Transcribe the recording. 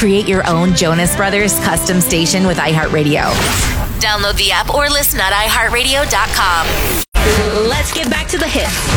Create your own Jonas Brothers custom station with iHeartRadio. Download the app or listen at iHeartRadio.com. Let's get back to the hits